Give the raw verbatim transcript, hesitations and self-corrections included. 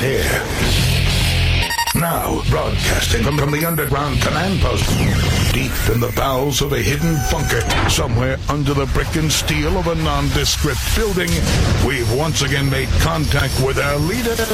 here. Now, broadcasting from, from the underground command post, deep in the bowels of a hidden bunker, somewhere under the brick and steel of a nondescript building, we've once again made contact with our leader.